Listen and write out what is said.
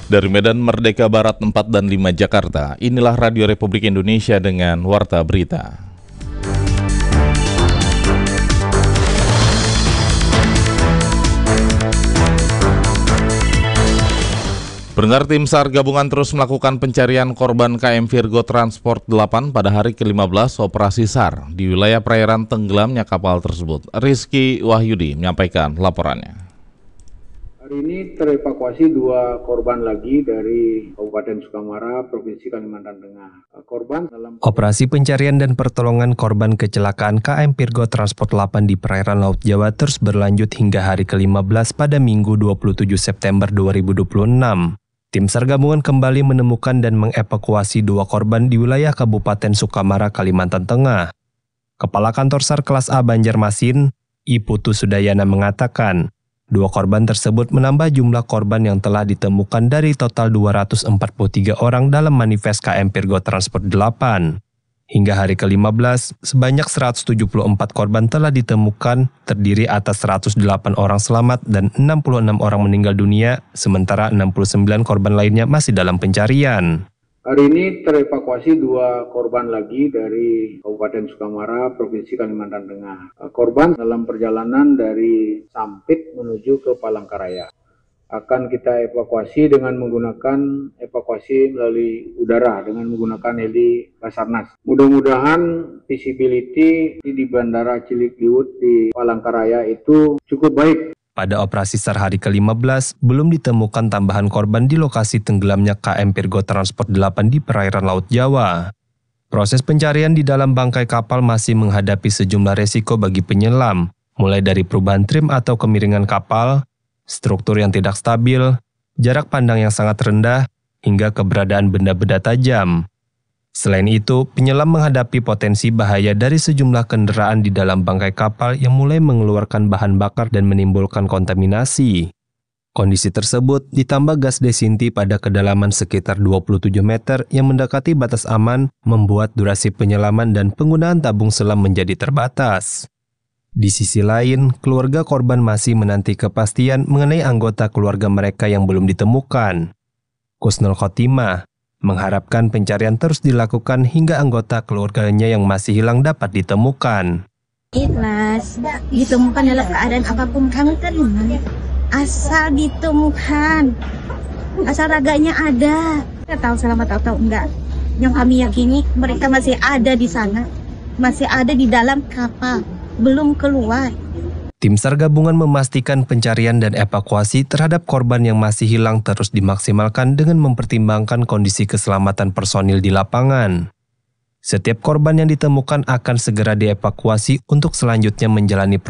Dari Medan Merdeka Barat 4 dan 5 Jakarta, inilah Radio Republik Indonesia dengan Warta Berita. Pendengar, tim SAR gabungan terus melakukan pencarian korban KM Virgo Transport 8 pada hari ke-15 operasi SAR di wilayah perairan tenggelamnya kapal tersebut. Rizky Wahyudi menyampaikan laporannya. Hari ini terevakuasi 2 korban lagi dari Kabupaten Sukamara, Provinsi Kalimantan Tengah. Korban dalam Operasi pencarian dan pertolongan korban kecelakaan KM Virgo Transport 8 di perairan Laut Jawa terus berlanjut hingga hari ke-15 pada Minggu 27 September 2026. Tim SAR gabungan kembali menemukan dan mengevakuasi 2 korban di wilayah Kabupaten Sukamara, Kalimantan Tengah. Kepala Kantor SAR Kelas A Banjarmasin, I Putu Sudayana mengatakan, 2 korban tersebut menambah jumlah korban yang telah ditemukan dari total 243 orang dalam manifest KM Virgo Transport 8. Hingga hari ke-15, sebanyak 174 korban telah ditemukan, terdiri atas 108 orang selamat dan 66 orang meninggal dunia, sementara 69 korban lainnya masih dalam pencarian. Hari ini terevakuasi 2 korban lagi dari Kabupaten Sukamara, Provinsi Kalimantan Tengah. Korban dalam perjalanan dari Sampit menuju ke Palangkaraya. Akan kita evakuasi dengan menggunakan evakuasi melalui udara dengan menggunakan heli Basarnas. Mudah-mudahan visibility di Bandara Cilikriwut di Palangkaraya itu cukup baik. Pada operasi SAR hari ke-15, belum ditemukan tambahan korban di lokasi tenggelamnya KM Virgo Transport 8 di perairan Laut Jawa. Proses pencarian di dalam bangkai kapal masih menghadapi sejumlah resiko bagi penyelam, mulai dari perubahan trim atau kemiringan kapal, struktur yang tidak stabil, jarak pandang yang sangat rendah, hingga keberadaan benda-benda tajam. Selain itu, penyelam menghadapi potensi bahaya dari sejumlah kendaraan di dalam bangkai kapal yang mulai mengeluarkan bahan bakar dan menimbulkan kontaminasi. Kondisi tersebut ditambah gas desinti pada kedalaman sekitar 27 meter yang mendekati batas aman membuat durasi penyelaman dan penggunaan tabung selam menjadi terbatas. Di sisi lain, keluarga korban masih menanti kepastian mengenai anggota keluarga mereka yang belum ditemukan. Kusnul Khotimah mengharapkan pencarian terus dilakukan hingga anggota keluarganya yang masih hilang dapat ditemukan. Ikhlas, ditemukan dalam keadaan apapun kami terima. Asal ditemukan, asal raganya ada. Tidak tahu selamat atau enggak. Yang kami yakini mereka masih ada di sana, masih ada di dalam kapal, belum keluar. Tim SAR gabungan memastikan pencarian dan evakuasi terhadap korban yang masih hilang terus dimaksimalkan dengan mempertimbangkan kondisi keselamatan personil di lapangan. Setiap korban yang ditemukan akan segera dievakuasi untuk selanjutnya menjalani